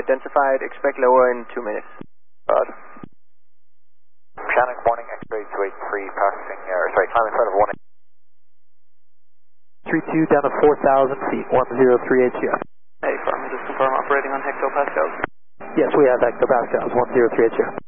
identified. Expect lower in 2 minutes. Roger. Shannon, morning, X-ray 283, passing, climb in front of 32 down to 4,000 feet, 103 HF. Hey, firm, just confirm operating on hectopascals. Yes, we have hectopascals, 103 HF.